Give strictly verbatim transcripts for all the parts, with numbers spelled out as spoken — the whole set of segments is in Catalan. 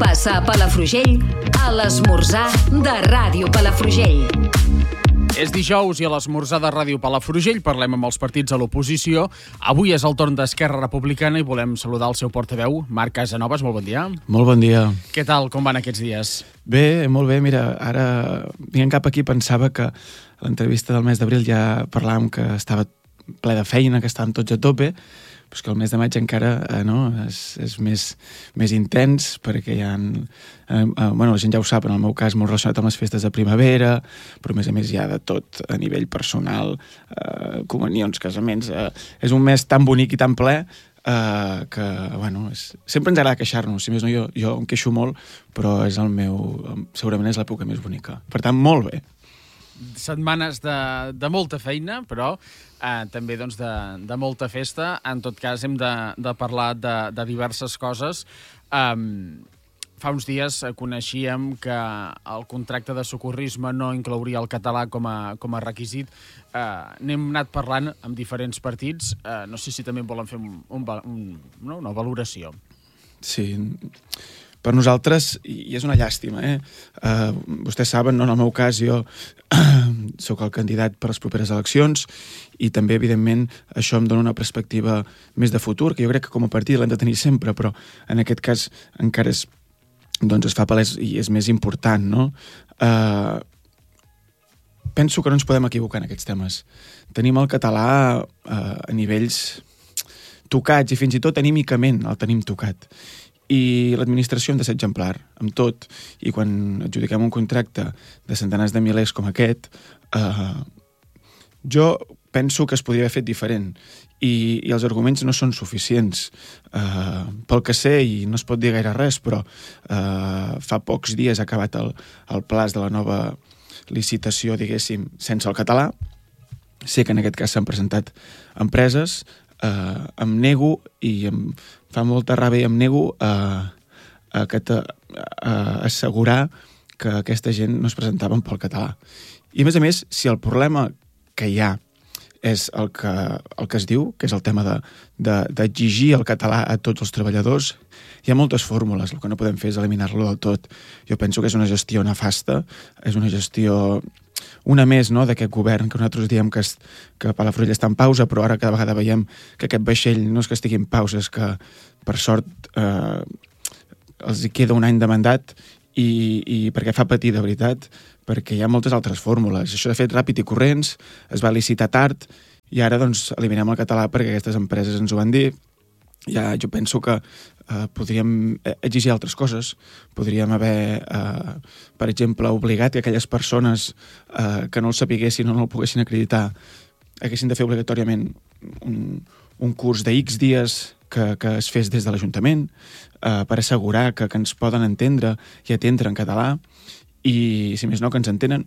passa a Palafrugell a l'esmorzar de Ràdio Palafrugell. És dijous i a l'esmorzar de Ràdio Palafrugell parlem amb els partits a l'oposició. Avui és el torn d'Esquerra Republicana i volem saludar el seu portaveu, Marc Casanovas. Molt bon dia. Molt bon dia. Què tal, com van aquests dies? Bé, molt bé. Mira, ara vinc cap aquí, pensava que a l'entrevista del mes d'abril ja parlàvem que estava ple de feina, que estàvem tots a tope, però que el mes de maig encara eh, no, és, és més, més intens, perquè hi ha... Eh, eh, bueno, la gent ja ho sap, en el meu cas molt relacionat amb les festes de primavera, però a més a més hi ha de tot a nivell personal, eh, comunions, casaments... Eh, és un mes tan bonic i tan ple eh, que, bueno, és... sempre ens agrada queixar-nos. Si més no, jo, jo em queixo molt, però és el meu... segurament és l'època més bonica. Per tant, molt bé. Setmanes de, de molta feina, però eh, també doncs, de, de molta festa. En tot cas, hem de, de parlar de, de diverses coses. Um, fa uns dies coneixíem que el contracte de socorrisme no inclouria el català com a, com a requisit. Uh, n'hem anat parlant amb diferents partits. Uh, no sé si també volen fer un, un, un, no? una valoració. Sí, per nosaltres, i és una llàstima, eh? Uh, vostès saben, no? En el meu cas, jo sóc el candidat per les properes eleccions i també, evidentment, això em dona una perspectiva més de futur, que jo crec que com a partit l'hem de tenir sempre, però en aquest cas encara es, doncs es fa palès i és més important, no? Uh, penso que no ens podem equivocar en aquests temes. Tenim el català uh, a nivells tocats i fins i tot anímicament el tenim tocat. I l'administració hem de ser exemplar amb tot, i quan adjudiquem un contracte de centenars de milers com aquest, eh, jo penso que es podria haver fet diferent, i, i els arguments no són suficients. Eh, pel que sé, i no es pot dir gaire res, però eh, fa pocs dies ha acabat el, el plaç de la nova licitació, diguéssim, sense el català. Sé que en aquest cas s'han presentat empreses. Uh, em nego i em fa molta ràbia i em nego a, a, a, a assegurar que aquesta gent no es presentaven pel català. I a més a més, si el problema que hi ha és el que, el que es diu, que és el tema de, de, d'exigir el català a tots els treballadors, hi ha moltes fórmules. El que no podem fer és eliminar-lo del tot. Jo penso que és una gestió nefasta, és una gestió... una més, no?, d'aquest govern, que nosaltres diem que, es, que Palafrugell està en pausa, però ara cada vegada veiem que aquest vaixell no és que estigui en pausa, és que, per sort, eh, els hi queda un any de mandat i, i perquè fa patir, de veritat, perquè hi ha moltes altres fórmules. Això de fet ràpid i corrents, es va licitar tard, i ara, doncs, eliminem el català perquè aquestes empreses ens ho van dir. Ja, jo penso que eh, podríem exigir altres coses. Podríem haver, eh, per exemple, obligat que aquelles persones eh, que no el sapiguessin o no el poguessin acreditar haguessin de fer obligatòriament un, un curs de X dies que, que es fes des de l'Ajuntament eh, per assegurar que, que ens poden entendre i atendre en català i, si més no, que ens entenen.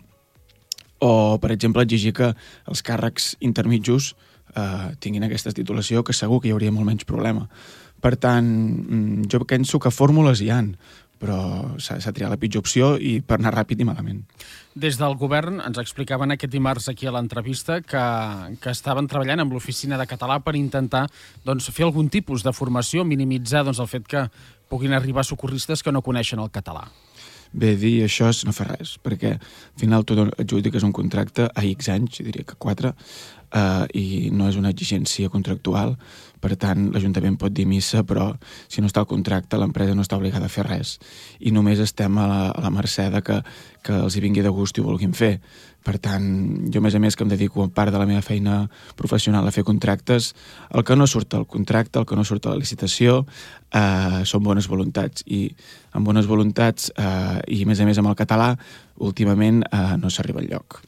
O, per exemple, exigir que els càrrecs intermitjos Uh, tinguin aquesta titulació, que segur que hi hauria molt menys problema. Per tant, jo penso que fórmules hi han, però s'ha, s'ha triat la pitjor opció i per anar ràpid i malament. Des del govern ens explicaven aquest dimarts aquí a l'entrevista que, que estaven treballant amb l'oficina de català per intentar doncs, fer algun tipus de formació, minimitzar doncs, el fet que puguin arribar socorristes que no coneixen el català. Bé, dir això no fa res, perquè al final tu adjudiques un contracte a X anys, jo diria que quatre, uh, i no és una exigència contractual. Per tant, l'Ajuntament pot dir missa, però si no està al contracte, l'empresa no està obligada a fer res. I només estem a la, a la mercè de que, que els hi vingui de gust i ho vulguin fer. Per tant, jo, a més a més, que em dedico a part de la meva feina professional a fer contractes, el que no surt al contracte, el que no surt a la licitació, eh, són bones voluntats. I amb bones voluntats, eh, i a més a més amb el català, últimament eh, no s'arriba enlloc.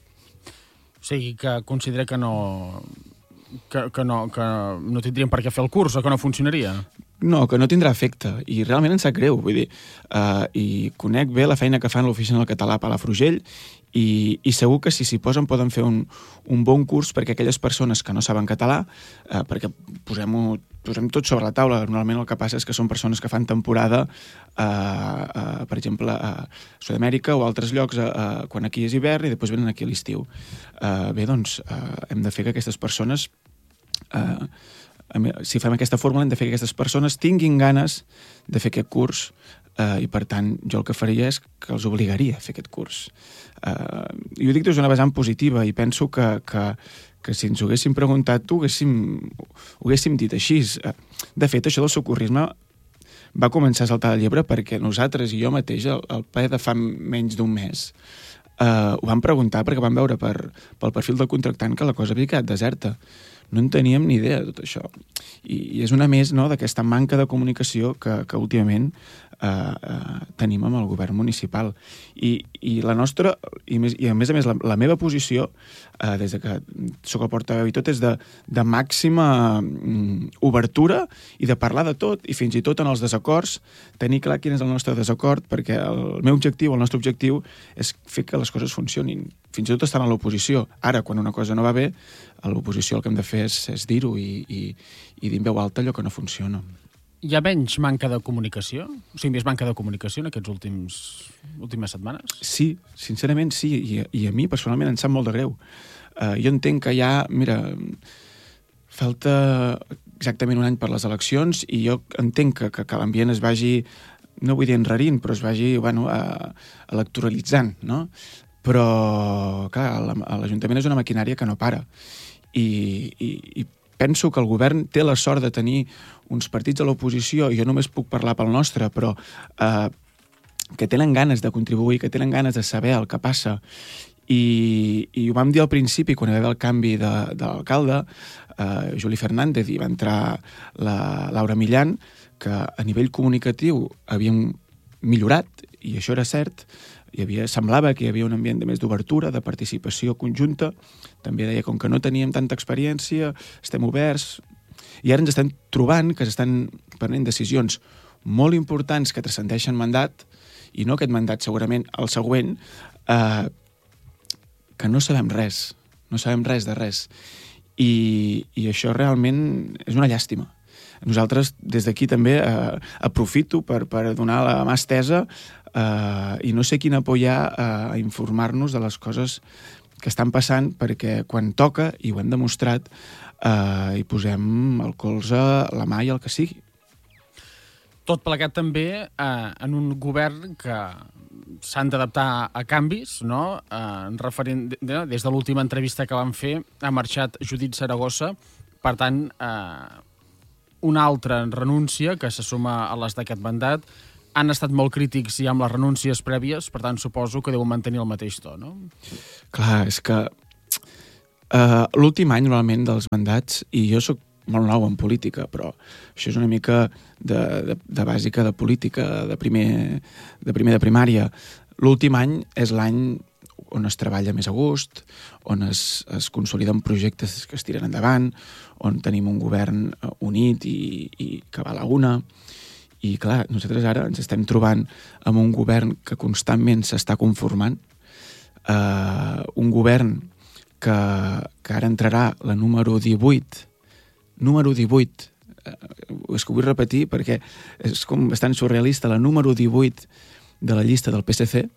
O sigui, que considera que no... Que, que, no, que no tindrien per què fer el curs o que no funcionaria? No, que no tindrà efecte, i realment em sap greu, vull dir, uh, i conec bé la feina que fan l'Oficina del Català a Palafrugell, i, i segur que si s'hi posen poden fer un, un bon curs perquè aquelles persones que no saben català, uh, perquè posem-ho posem tot sobre la taula, normalment el que passa és que són persones que fan temporada, uh, uh, per exemple, a Sud-amèrica o a altres llocs, uh, uh, quan aquí és hivern i després venen aquí a l'estiu. Uh, bé, doncs, uh, hem de fer que aquestes persones... Uh, si fem aquesta fórmula hem de fer que aquestes persones tinguin ganes de fer aquest curs eh, i per tant jo el que faria és que els obligaria a fer aquest curs. Eh, jo dic des d'una vessant positiva i penso que, que, que si ens ho haguéssim preguntat ho haguéssim, ho haguéssim dit així. De fet, això del socorrisme va començar a saltar de llebre perquè nosaltres i jo mateix, el, el ple de fa menys d'un mes, eh, ho vam preguntar perquè vam veure per, pel perfil del contractant que la cosa havia quedat deserta. No en teníem ni idea de tot això. I, i és una més, no, d'aquesta manca de comunicació que, que últimament eh, eh, tenim amb el govern municipal. I, i la nostra, i, més, i a més a més la, la meva posició, eh, des de que soc el portaveu i tot, és de, de màxima mm, obertura i de parlar de tot, i fins i tot en els desacords tenir clar quin és el nostre desacord, perquè el meu objectiu, el nostre objectiu, és fer que les coses funcionin. Fins i tot estan a l'oposició. Ara, quan una cosa no va bé, a l'oposició el que hem de fer és, és dir-ho i, i, i dir en veu alta allò que no funciona. Hi ha menys manca de comunicació? O sigui, més manca de comunicació en aquests últims últimes setmanes? Sí, sincerament sí, i, i a mi personalment em sap molt de greu. Uh, jo entenc que ja, mira, falta exactament un any per les eleccions i jo entenc que, que, que l'ambient es vagi, no vull dir enrarint, però es vagi, bueno, uh, electoralitzant, no? Però, clar, l'Ajuntament és una maquinària que no para. I, i, i penso que el govern té la sort de tenir uns partits a l'oposició, i jo només puc parlar pel nostre, però eh, que tenen ganes de contribuir, que tenen ganes de saber el que passa. I, i ho vam dir al principi, quan hi va haver el canvi de, de l'alcalde, eh, Juli Fernández, i va entrar la Laura Millan, que a nivell comunicatiu havíem millorat, i això era cert. Hi havia, semblava que hi havia un ambient de més d'obertura, de participació conjunta. També deia, com que no teníem tanta experiència, estem oberts. I ara ens estem trobant que s'estan prenent decisions molt importants que transcendeixen mandat, i no aquest mandat, segurament el següent, eh, que no sabem res, no sabem res de res. I, i això realment és una llàstima. Nosaltres, des d'aquí també, eh, aprofito per, per donar la mà estesa eh, i no sé quin apoyar a informar-nos de les coses que estan passant, perquè quan toca, i ho hem demostrat, eh, hi posem el colze, la mà i el que sigui. Tot plegat també eh, en un govern que s'han d'adaptar a canvis, no? Eh, referent, des de l'última entrevista que van fer, ha marxat Judit Saragossa, per tant, eh, una altra renúncia que se suma a les d'aquest mandat. Han estat molt crítics ja amb les renúncies prèvies, per tant, suposo que deuen mantenir el mateix to, no? Clar, és que uh, l'últim any, normalment, dels mandats, i jo sóc molt nou en política, però això és una mica de, de, de bàsica de política, de primer de, primer de primària. L'últim any és l'any on es treballa més a gust, on es, es consoliden projectes que es tiren endavant, on tenim un govern unit i, i que va a la una. I, clar, nosaltres ara ens estem trobant amb un govern que constantment s'està conformant, eh, un govern que, que ara entrarà la número divuit, número divuit, eh, és que ho vull repetir perquè és com bastant surrealista, la número divuit de la llista del P S C,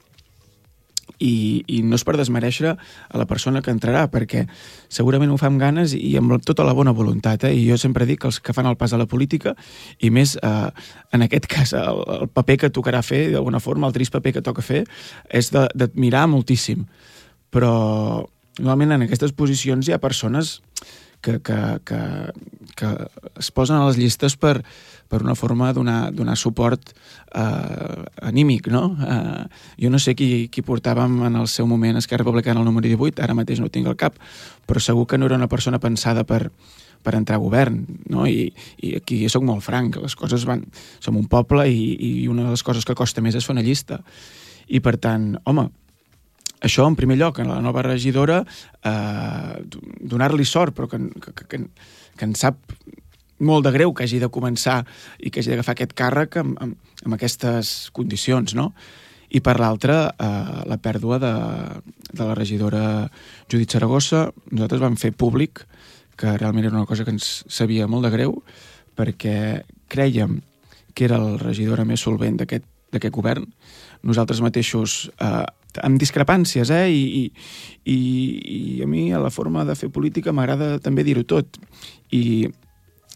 I, i no és per desmereixer a la persona que entrarà, perquè segurament ho fa amb ganes i amb tota la bona voluntat, eh? I jo sempre dic que els que fan el pas a la política, i més eh, en aquest cas el, el paper que tocarà fer, d'alguna forma, el trist paper que toca fer, és d'admirar moltíssim. Però normalment en aquestes posicions hi ha persones que, que, que, que es posen a les llistes per, per una forma de donar, donar suport eh, anímic, no? Eh, jo no sé qui, qui portàvem en el seu moment Esquerra Republicana el número divuit, ara mateix no ho tinc al cap, però segur que no era una persona pensada per, per entrar a govern, no? I, i aquí soc molt franc, les coses van... Som un poble i, i una de les coses que costa més és fer una llista. I per tant, home, això, en primer lloc, a la nova regidora, eh, donar-li sort, però que, que, que, que en sap molt de greu que hagi de començar i que hagi d'agafar aquest càrrec amb, amb, amb aquestes condicions, no? I per l'altra, eh, la pèrdua de, de la regidora Judit Saragossa. Nosaltres vam fer públic que realment era una cosa que ens sabia molt de greu, perquè crèiem que era la regidora més solvent d'aquest d'aquest govern. Nosaltres mateixos, eh, amb discrepàncies, eh? I, i, i a mi, a la forma de fer política, m'agrada també dir-ho tot. I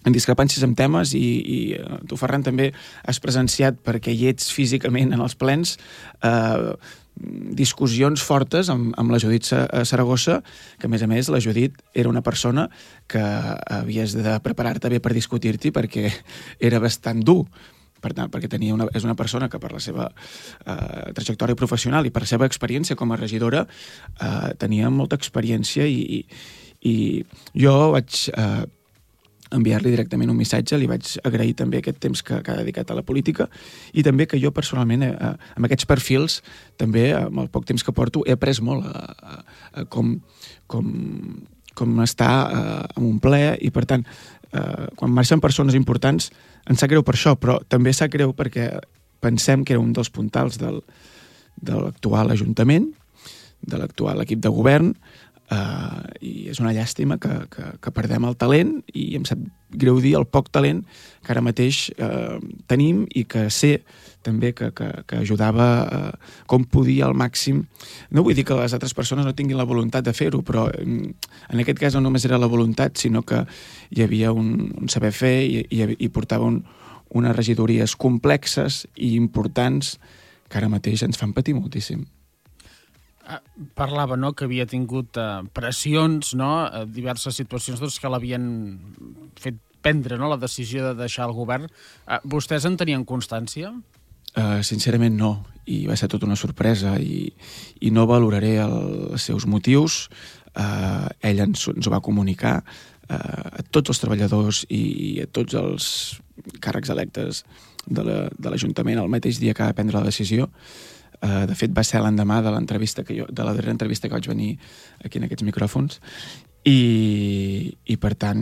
en discrepàncies amb temes i, i tu, Ferran, també has presenciat, perquè hi ets físicament en els plens, eh, discussions fortes amb, amb la Judit Saragossa, que a més a més la Judit era una persona que havies de preparar-te bé per discutir-t'hi perquè era bastant dur. Per tant, perquè tenia una, és una persona que per la seva eh, trajectòria professional i per la seva experiència com a regidora eh, tenia molta experiència i, i, i jo vaig eh, enviar-li directament un missatge, li vaig agrair també aquest temps que, que ha dedicat a la política i també que jo personalment, eh, amb aquests perfils, també amb el poc temps que porto, he après molt a, a, a com, com, com estar eh, en un ple i, per tant, eh, quan marxen persones importants, ens sap greu per això, però també sap greu perquè pensem que era un dels puntals del, de l'actual Ajuntament, de l'actual equip de govern, Uh, i és una llàstima que, que, que perdem el talent i em sap greu dir el poc talent que ara mateix uh, tenim i que sé també que, que, que ajudava uh, com podia al màxim. No vull dir que les altres persones no tinguin la voluntat de fer-ho, però en, en aquest cas no només era la voluntat, sinó que hi havia un, un saber fer i, i, i portava un, unes regidories complexes i importants que ara mateix ens fan patir moltíssim. Parlava, no?, que havia tingut eh, pressions, no?, eh, diverses situacions doncs, que l'havien fet prendre, no?, la decisió de deixar el govern. Eh, vostès en tenien constància? Uh, sincerament no, i va ser tota una sorpresa i, i no valoraré el, els seus motius. Uh, ell ens, ens ho va comunicar uh, a tots els treballadors i, i a tots els càrrecs electes de l'Ajuntament el mateix dia que va prendre la decisió. Uh, de fet, va ser l'endemà de l'entrevista que jo, de la darrera entrevista que vaig venir aquí en aquests micròfons i, i per tant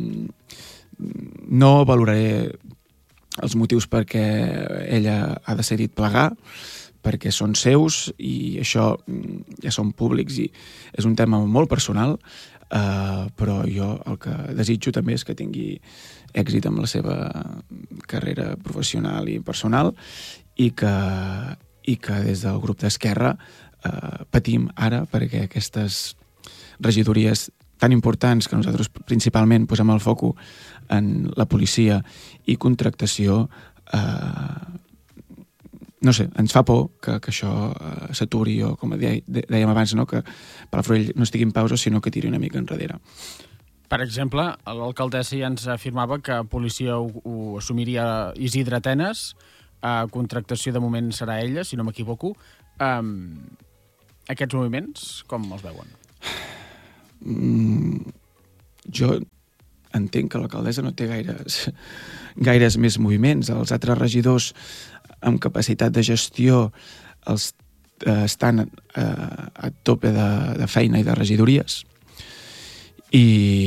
no valoraré els motius perquè ella ha decidit plegar, perquè són seus i això ja són públics i és un tema molt personal, uh, però jo el que desitjo també és que tingui èxit amb la seva carrera professional i personal i que i que des del grup d'Esquerra eh, patim ara perquè aquestes regidories tan importants que nosaltres principalment posem el foco en la policia i contractació, eh, no sé, ens fa por que, que això eh, s'aturi o, com dèiem abans, no, que Palafrugell no estigui en pausa, sinó que tiri una mica enrere. Per exemple, l'alcaldessa ja ens afirmava que policia ho, ho assumiria Isidre Atenes, Uh, contractació de moment serà ella, si no m'equivoco. Um, aquests moviments, com els veuen? Mm, jo entenc que l'alcaldessa no té gaires, gaires més moviments. Els altres regidors amb capacitat de gestió els, uh, estan uh, a tope de, de feina i de regidories. I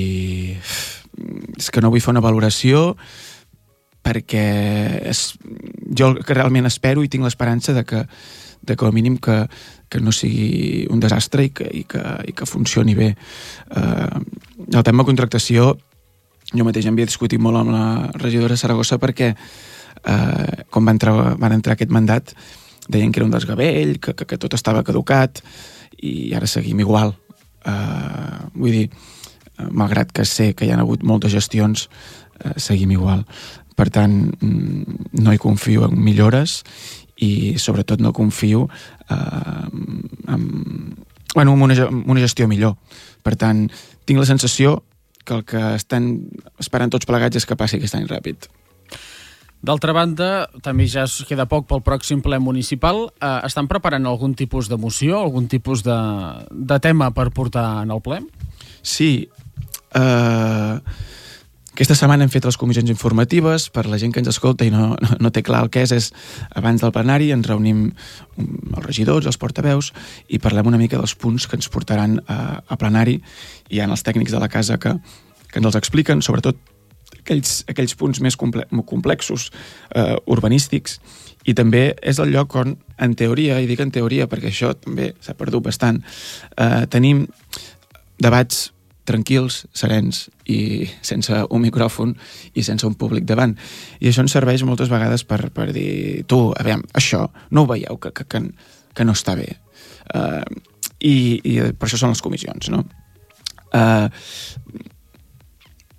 és que no vull fer una valoració perquè és, jo que realment espero i tinc l'esperança de que, de que al mínim que, que no sigui un desastre i que, i que, i que funcioni bé. Eh, el tema de contractació, jo mateix havia discutit molt amb la regidora Saragossa perquè eh, quan va entrar, van entrar aquest mandat deien que era un desgavell, que, que, que tot estava caducat i ara seguim igual. Eh, vull dir, malgrat que sé que hi ha hagut moltes gestions, eh, seguim igual. Per tant, no hi confio en millores i sobretot no confio eh, en, bueno, en, una, en una gestió millor. Per tant, tinc la sensació que el que estan esperant tots plegats és que passi aquest any ràpid. D'altra banda, també ja es queda poc pel pròxim ple municipal. Eh, estan preparant algun tipus de moció, algun tipus de, de tema per portar en el ple? Sí. Eh... Aquesta setmana hem fet les comissions informatives per la gent que ens escolta i no, no, no té clar el que és, és abans del plenari ens reunim els regidors, els portaveus i parlem una mica dels punts que ens portaran a, a plenari i hi ha els tècnics de la casa que, que ens els expliquen, sobretot aquells, aquells punts més comple complexos eh, urbanístics i també és el lloc on, en teoria, i dic en teoria perquè això també s'ha perdut bastant, eh, tenim debats tranquils, serens i sense un micròfon i sense un públic davant. I això ens serveix moltes vegades per, per dir tu, a veure, això, no ho veieu que, que, que no està bé. Uh, i, I per això són les comissions, no? Uh,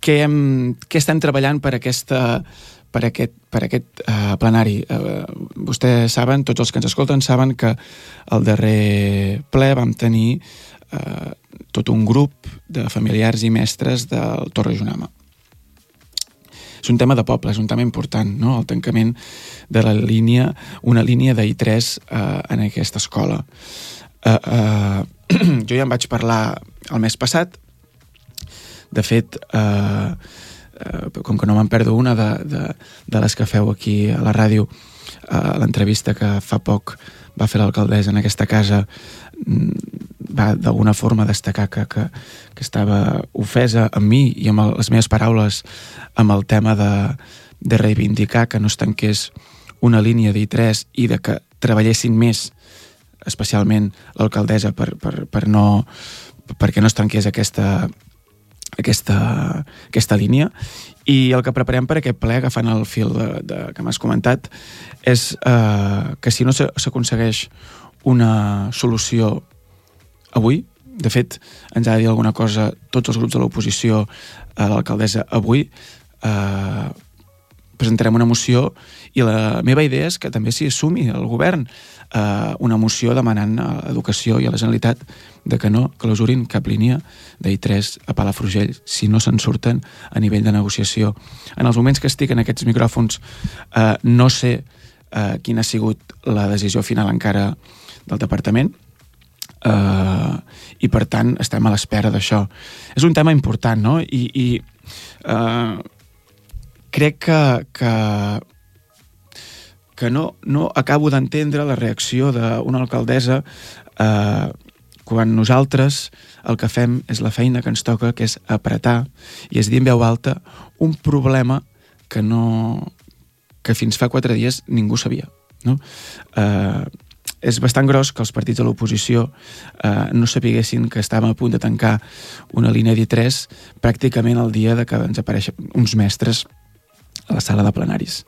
què, hem, què estem treballant per aquesta per aquest, per aquest uh, plenari. Uh, vostès saben, tots els que ens escolten saben que al darrer ple vam tenir uh, tot un grup de familiars i mestres del Torre Jonama. És un tema de poble, és un tema important, no? El tancament de la línia, una línia d'I tres uh, en aquesta escola. Uh, uh, jo ja en vaig parlar el mes passat. De fet, uh, Uh, com que no me'n perdo una de, de, de les que feu aquí a la ràdio, uh, l'entrevista que fa poc va fer l'alcaldessa en aquesta casa, va d'alguna forma destacar que, que, que estava ofesa amb mi i amb el, les meves paraules amb el tema de, de reivindicar que no es tanqués una línia d'I tres i de que treballessin més, especialment l'alcaldessa, per, per, per no, perquè no es tanqués aquesta Aquesta, aquesta línia. I el que preparem per aquest ple, agafant el fil de, de, que m'has comentat, és eh, que si no s'aconsegueix una solució avui, de fet, ens ha de dir alguna cosa tots els grups de l'oposició a l'alcaldessa avui, eh, presentarem una moció i la meva idea és que també s'hi assumi el govern eh, una moció demanant a l'educació i a la Generalitat de que no clausurin cap línia d'I tres a Palafrugell si no se'n surten a nivell de negociació. En els moments que estic en aquests micròfons eh, no sé eh, quina ha sigut la decisió final encara del departament eh, i per tant estem a l'espera d'això. És un tema important, no? I, i eh, crec que, que, que no, no acabo d'entendre la reacció d'una alcaldessa eh, quan nosaltres el que fem és la feina que ens toca, que és apretar i és dir en veu alta un problema que no que fins fa quatre dies ningú sabia, no? Eh, és bastant gros que els partits de l'oposició eh, no sapiguessin que estàvem a punt de tancar una línia d'I tres pràcticament el dia de que ens apareixen uns mestres a la sala de plenaris.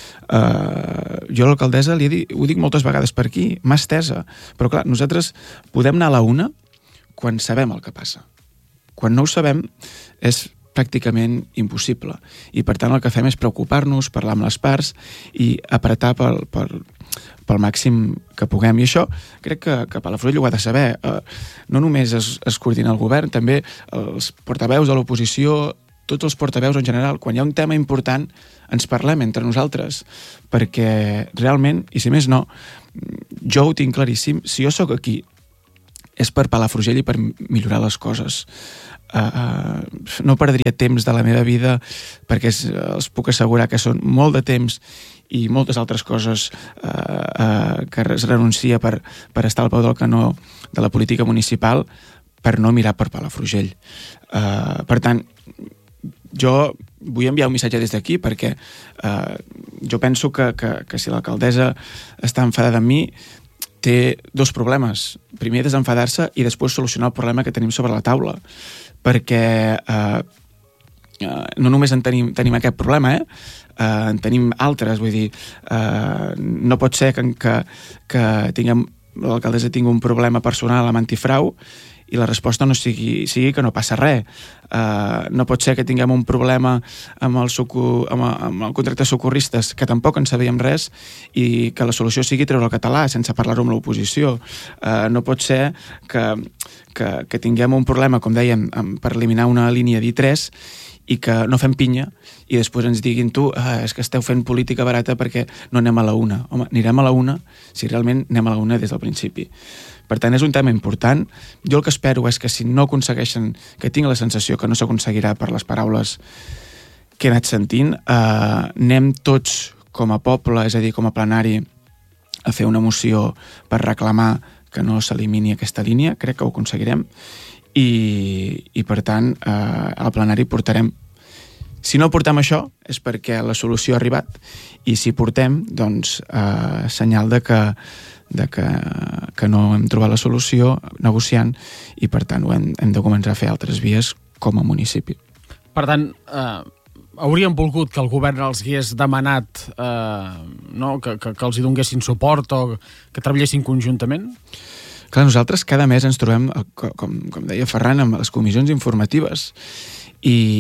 Uh, jo a l'alcaldessa li he dit, ho dic moltes vegades per aquí, mà estesa, però clar, nosaltres podem anar a la una quan sabem el que passa. Quan no ho sabem és pràcticament impossible i per tant el que fem és preocupar-nos, parlar amb les parts i apretar pel, pel, pel màxim que puguem, i això crec que, que Palafrugell ho ha de saber. Uh, no només es, es coordina el govern, també els portaveus de l'oposició, tots els portaveus en general, quan hi ha un tema important ens parlem entre nosaltres, perquè realment, i si més no, jo ho tinc claríssim, si jo sóc aquí és per Palafrugell i per millorar les coses. Uh, uh, no perdria temps de la meva vida perquè es, els puc assegurar que són molt de temps i moltes altres coses uh, uh, que es renuncia per, per estar al peu del canó de la política municipal per no mirar per Palafrugell. Uh, per tant, jo vull enviar un missatge des d'aquí perquè eh, jo penso que, que, que si l'alcaldessa està enfadada amb mi té dos problemes. Primer, desenfadar-se i després solucionar el problema que tenim sobre la taula. Perquè eh, eh, no només en tenim, tenim aquest problema, eh? Eh, en tenim altres. Vull dir, eh, no pot ser que, que, que tinguem, l'alcaldessa tingui un problema personal amb antifrau i la resposta no sigui, sigui que no passa res. Uh, no pot ser que tinguem un problema amb el, soco, amb, amb el contracte de socorristes, que tampoc en sabíem res, i que la solució sigui treure el català sense parlar-ho amb l'oposició. Uh, no pot ser que, que, que tinguem un problema, com dèiem, amb, per eliminar una línia d'I tres i que no fem pinya i després ens diguin tu, ah, és que esteu fent política barata perquè no anem a la una. Home, anirem a la una si realment anem a la una des del principi. Per tant, és un tema important. Jo el que espero és que si no aconsegueixen, que tinc la sensació que no s'aconseguirà per les paraules que he anat sentint, eh, anem tots com a poble, és a dir, com a plenari, a fer una moció per reclamar que no s'elimini aquesta línia. Crec que ho aconseguirem. I, i per tant, eh, al plenari portarem. Si no portem això és perquè la solució ha arribat, i si portem, doncs, eh, senyal de que de que, que no hem trobat la solució negociant i per tant ho hem, hem de començar a fer altres vies com a municipi. Per tant, eh, hauríem volgut que el govern els hagués demanat eh, no? que, que, que els hi donguessin suport o que treballessin conjuntament? Clar, nosaltres cada mes ens trobem, com, com deia Ferran, amb les comissions informatives i,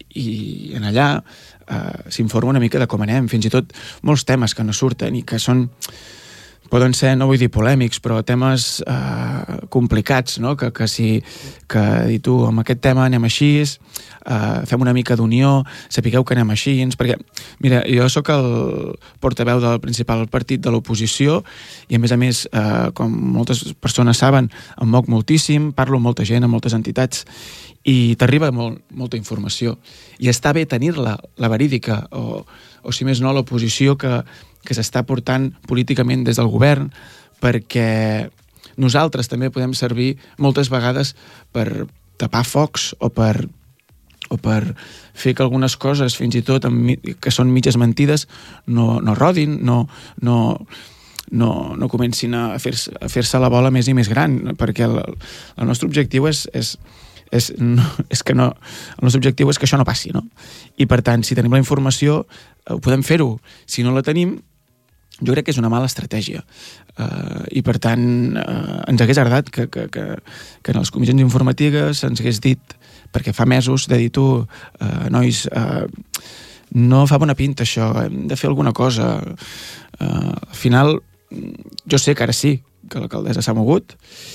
i en allà eh, s'informa una mica de com anem, fins i tot molts temes que no surten i que són, poden ser, no vull dir polèmics, però temes eh, complicats, no? Que, que si, que i tu, amb aquest tema anem així, eh, fem una mica d'unió, sapigueu que anem així, perquè, mira, jo sóc el portaveu del principal partit de l'oposició i, a més a més, eh, com moltes persones saben, em moc moltíssim, parlo amb molta gent, amb moltes entitats, i t'arriba molt, molta informació. I està bé tenir-la, la verídica, o, o si més no, l'oposició que que s'està portant políticament des del govern, perquè nosaltres també podem servir moltes vegades per tapar focs o per, o per fer que algunes coses, fins i tot que són mitges mentides, no, no rodin, no, no, no, no comencin a fer-se a fer-se la bola més i més gran, perquè el, el nostre objectiu és, és És, no, és que no, el nostre objectiu és que això no passi, no? I per tant, si tenim la informació, eh, podem fer-ho. Si no la tenim, jo crec que és una mala estratègia. Uh, I per tant, uh, ens hagués agradat que, que, que, que en les comissions informatives ens hagués dit, perquè fa mesos de dir tu, uh, nois, uh, no fa bona pinta això, hem de fer alguna cosa. Uh, al final, jo sé que ara sí, que l'alcaldessa s'ha mogut,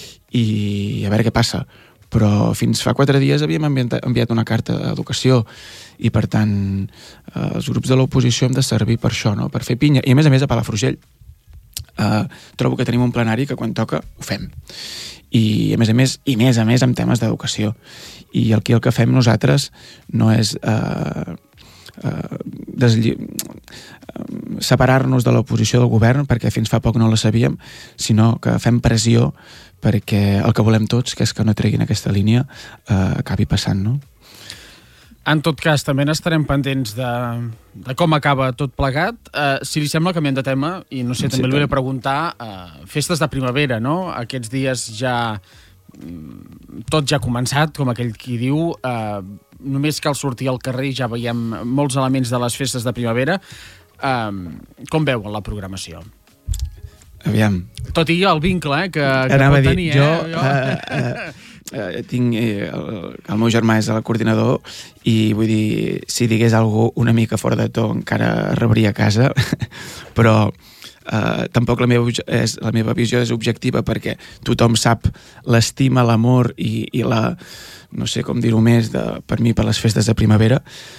i a veure què passa. Però fins fa quatre dies havíem enviat una carta d'educació i, per tant, eh, els grups de l'oposició hem de servir per això, no? Per fer pinya. I, a més a més, a Palafrugell eh, trobo que tenim un plenari que quan toca ho fem. I, a més a més, i més a més amb temes d'educació. I el que, el que fem nosaltres no és eh, eh, deslli... separar-nos de l'oposició del govern, perquè fins fa poc no la sabíem, sinó que fem pressió perquè el que volem tots, que és que no treguin aquesta línia, eh, acabi passant, no? En tot cas, també n'estarem pendents de, de com acaba tot plegat. Eh, si li sembla, canviem de tema, i no sé, sí, també li volia preguntar, eh, festes de primavera, no? Aquests dies ja tot ja ha començat, com aquell qui diu, eh, només cal sortir al carrer i ja veiem molts elements de les festes de primavera. Eh, com veuen la programació? Aviam. Tot i el vincle, eh, que, que Anava pot a dir, tenir. jo, Eh? jo... Uh, uh, uh, tinc, eh, el, el meu germà és el coordinador i vull dir, si digués algú una mica fora de to encara rebria a casa, però uh, tampoc la meva, és, la meva visió és objectiva, perquè tothom sap l'estima, l'amor i, i la, no sé com dir-ho més, de, per mi, per les festes de primavera.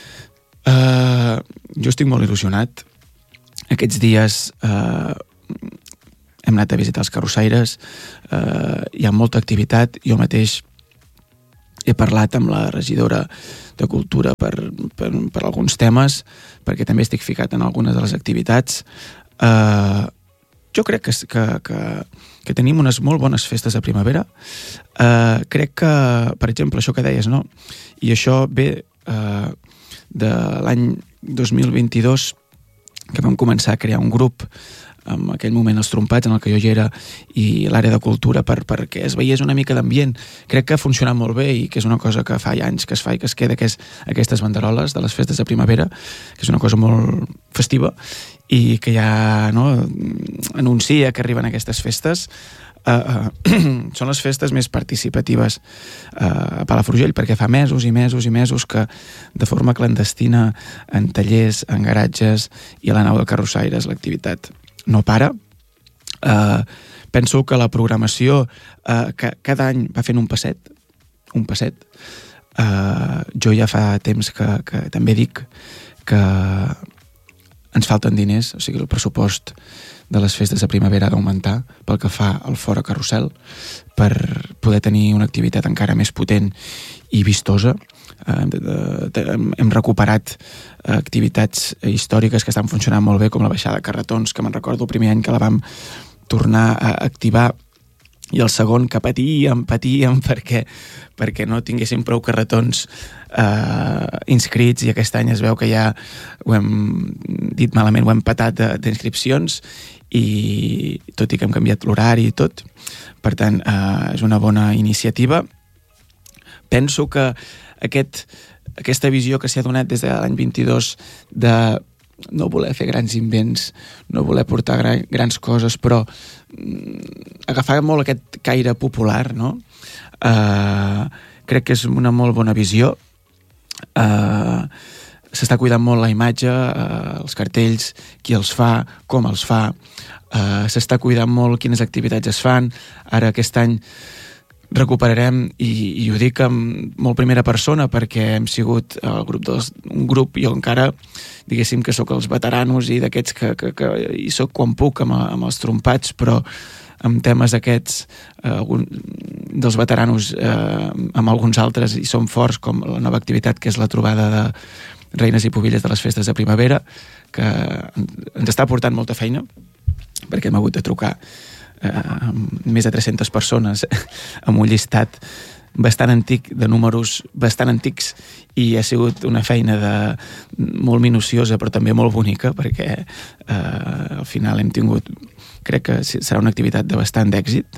Uh, jo estic molt il·lusionat. Aquests dies uh, hem anat a visitar els carrossaires, eh, hi ha molta activitat. Jo mateix he parlat amb la regidora de Cultura per, per, per alguns temes, perquè també estic ficat en algunes de les activitats. Eh, jo crec que, que, que, que tenim unes molt bones festes de primavera. Eh, crec que, per exemple, això que deies, no? I això ve eh, de l'any dos mil vint-i-dos, que vam començar a crear un grup en aquell moment els trompats, en el que jo hi era, i l'àrea de cultura, per, perquè es veiés una mica d'ambient. Crec que ha funcionat molt bé i que és una cosa que fa anys que es fa i que es queda, que és aquestes banderoles de les festes de primavera, que és una cosa molt festiva i que ja, no, anuncia que arriben aquestes festes. Uh, uh, són les festes més participatives uh, a Palafrugell, perquè fa mesos i mesos i mesos que de forma clandestina, en tallers, en garatges i a la nau de carrossaires, l'activitat no para. Uh, penso que la programació uh, que cada any va fent un passet, un passet. Uh, jo ja fa temps que, que també dic que ens falten diners, o sigui, el pressupost de les festes de primavera ha d'augmentar pel que fa al fora carrusel, per poder tenir una activitat encara més potent i vistosa. Uh, de, de, de, hem recuperat uh, activitats històriques que estan funcionant molt bé, com la baixada de carretons, que me'n recordo el primer any que la vam tornar a activar, i el segon que patíem, patíem perquè, perquè no tinguéssim prou carretons uh, inscrits, i aquest any es veu que ja ho hem dit malament, ho hem patat d'inscripcions, i tot i que hem canviat l'horari i tot, per tant uh, és una bona iniciativa. Penso que aquest, aquesta visió que s'ha donat des de l'any vint-i-dos de no voler fer grans invents, no voler portar gran, grans coses, però mm, agafar molt aquest caire popular, no? Uh, crec que és una molt bona visió. eh, s'està cuidant molt la imatge, eh, els cartells, qui els fa, com els fa, eh, s'està cuidant molt quines activitats es fan. Ara aquest any recuperarem, i, i ho dic en molt primera persona perquè hem sigut el grup dels, un grup, jo encara diguéssim que sóc els veteranos i d'aquests que, que, que hi soc quan puc amb, amb els trompats, però amb temes aquests eh, algun, dels veteranos eh, amb alguns altres i som forts, com la nova activitat que és la trobada de reines i pubilles de les festes de primavera, que ens està portant molta feina perquè hem hagut de trucar eh, més de tres-centes persones amb un llistat bastant antic, de números bastant antics, i ha sigut una feina de, molt minuciosa però també molt bonica, perquè eh, al final hem tingut, crec que serà una activitat de bastant d'èxit.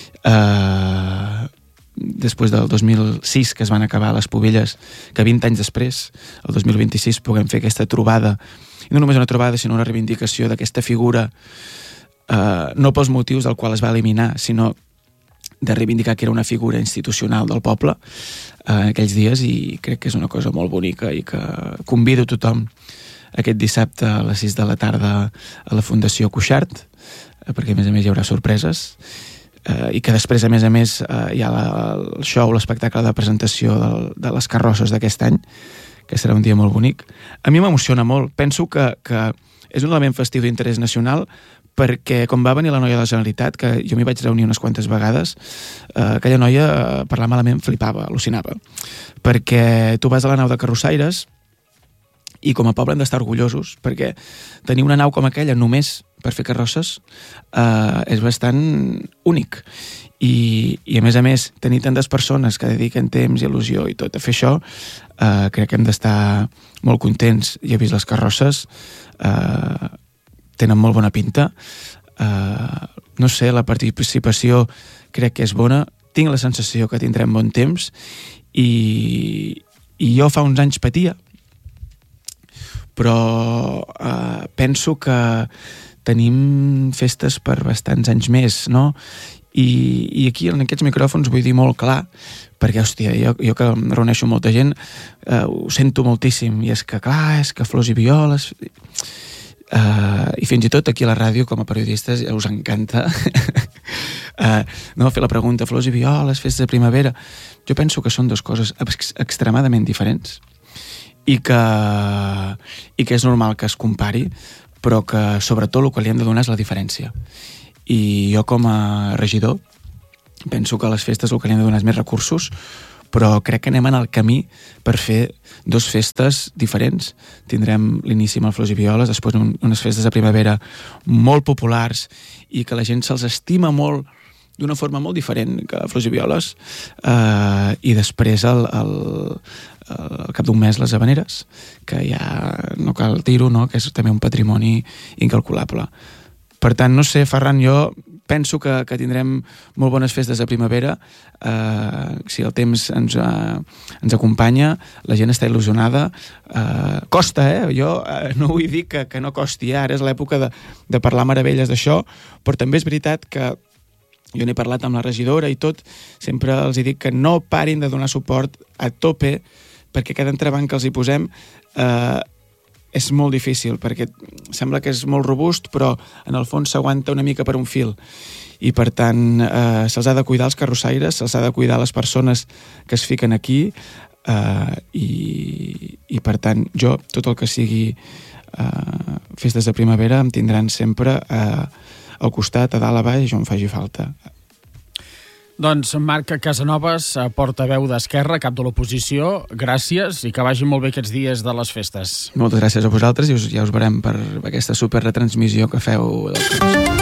Eh, després del dos mil sis, que es van acabar les Pubelles, que vint anys després, el dos mil vint-i-sis, puguem fer aquesta trobada, i no només una trobada sinó una reivindicació d'aquesta figura, eh, no pels motius del qual es va eliminar, sinó de reivindicar que era una figura institucional del poble eh, en aquells dies, i crec que és una cosa molt bonica i que convido tothom aquest dissabte a les sis de la tarda a la Fundació Cuixart, eh, perquè a més a més hi haurà sorpreses, eh, i que després a més a més eh, hi ha la, el show, l'espectacle de presentació del, de les carrosses d'aquest any, que serà un dia molt bonic. A mi m'emociona molt, penso que, que és un element festiu d'interès nacional, perquè com va venir la noia de la Generalitat, que jo m'hi vaig reunir unes quantes vegades, eh, aquella noia eh, parlar malament flipava, al·lucinava, perquè tu vas a la nau de Carrossaires i com a poble hem d'estar orgullosos, perquè tenir una nau com aquella només per fer carrosses eh, és bastant únic, i, i a més a més tenir tantes persones que dediquen temps i il·lusió i tot a fer això, eh, crec que hem d'estar molt contents. I he vist les carrosses, eh, tenen molt bona pinta, uh, no sé, la participació crec que és bona, tinc la sensació que tindrem bon temps, i, i jo fa uns anys patia, però uh, penso que tenim festes per bastants anys més, no? I, i aquí en aquests micròfons vull dir molt clar, perquè, hòstia, jo, jo que em reuneixo amb molta gent, uh, ho sento moltíssim, i és que clar, és que flors i violes... Uh, i fins i tot aquí a la ràdio com a periodistes ja us encanta uh, no, fer la pregunta flors i violes, festes de primavera. Jo penso que són dues coses ex extremadament diferents i que, i que és normal que es compari, però que sobretot el que li hem de donar és la diferència. I jo com a regidor penso que a les festes el que li hem de donar és més recursos, però crec que anem en el camí per fer dos festes diferents. Tindrem l'inici amb el Flors i Violes, després un, unes festes de primavera molt populars i que la gent se'ls estima molt d'una forma molt diferent que Flors i Violes, eh, i després el, el, al cap d'un mes les Havaneres, que ja no cal dir-ho, no? Que és també un patrimoni incalculable. Per tant, no sé, Ferran, jo penso que, que tindrem molt bones festes de primavera, eh, si el temps ens, eh, ens acompanya, la gent està il·lusionada, eh, costa, eh? Jo eh, no vull dir que, que no costi, eh? Ara és l'època de, de parlar meravelles d'això, però també és veritat que jo n'he parlat amb la regidora i tot, sempre els dic que no parin de donar suport a tope, perquè cada entrebanc que els hi posem eh, és molt difícil, perquè sembla que és molt robust, però en el fons s'aguanta una mica per un fil. I per tant, eh, se'ls ha de cuidar els carrossaires, se'ls ha de cuidar les persones que es fiquen aquí, eh, i, i per tant, jo, tot el que sigui eh, festes de primavera, em tindran sempre eh, al costat, a dalt, a baix, on faci falta. Doncs Marc Casanovas, portaveu d'Esquerra, cap de l'oposició, gràcies i que vagi molt bé aquests dies de les festes. Moltes gràcies a vosaltres i us, ja us veurem per aquesta superretransmissió que feu del temps.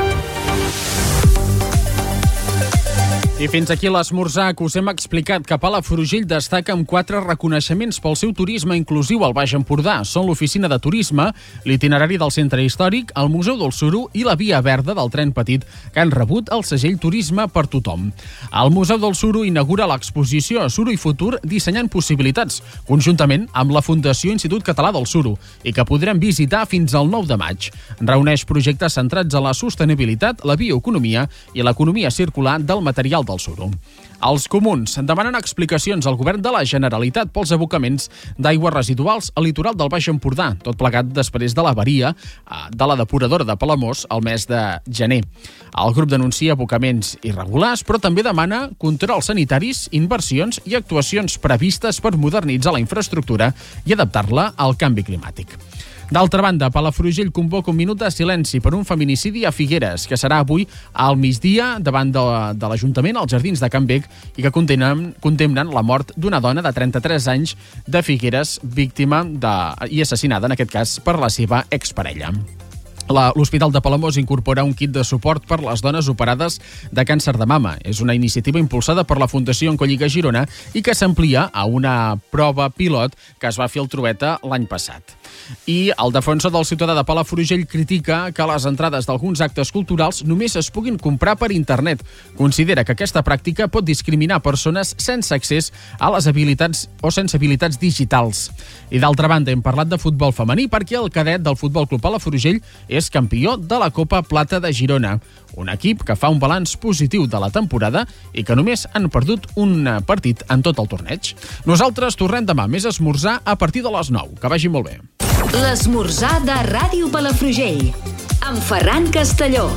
I fins aquí l'esmorzar, que us hem explicat que Palafrugell destaca amb quatre reconeixements pel seu turisme inclusiu al Baix Empordà. Són l'oficina de turisme, l'itinerari del centre històric, el Museu del Suro i la via verda del tren petit, que han rebut el segell Turisme per tothom. El Museu del Suro inaugura l'exposició Suro i Futur dissenyant possibilitats, conjuntament amb la Fundació Institut Català del Suro, i que podrem visitar fins al nou de maig. Reuneix projectes centrats a la sostenibilitat, la bioeconomia i l'economia circular del material Municipal del Suro. Els comuns demanen explicacions al govern de la Generalitat pels abocaments d'aigües residuals al litoral del Baix Empordà, tot plegat després de l'avaria de la depuradora de Palamós al mes de gener. El grup denuncia abocaments irregulars, però també demana controls sanitaris, inversions i actuacions previstes per modernitzar la infraestructura i adaptar-la al canvi climàtic. D'altra banda, Palafrugell convoca un minut de silenci per un feminicidi a Figueres, que serà avui al migdia davant de, de l'Ajuntament als Jardins de Can Bec i que condemnen, condemnen la mort d'una dona de trenta-tres anys de Figueres, víctima de, i assassinada, en aquest cas, per la seva exparella. L'Hospital de Palamós incorpora un kit de suport per les dones operades de càncer de mama. És una iniciativa impulsada per la Fundació Oncolliga Girona i que s'amplia a una prova pilot que es va fer al Trueta l'any passat. I el defensor del ciutadà de Palafrugell critica que les entrades d'alguns actes culturals només es puguin comprar per internet. Considera que aquesta pràctica pot discriminar persones sense accés a les habilitats o sense habilitats digitals. I d'altra banda, hem parlat de futbol femení perquè el cadet del Futbol Club Palafrugell és campió de la Copa Plata de Girona, un equip que fa un balanç positiu de la temporada i que només han perdut un partit en tot el torneig. Nosaltres tornem demà, més esmorzar a partir de les nou. Que vagi molt bé. L'esmorzar de Ràdio Palafrugell, amb Ferran Castelló.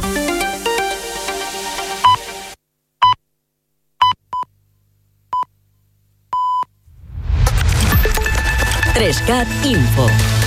tres cat Info.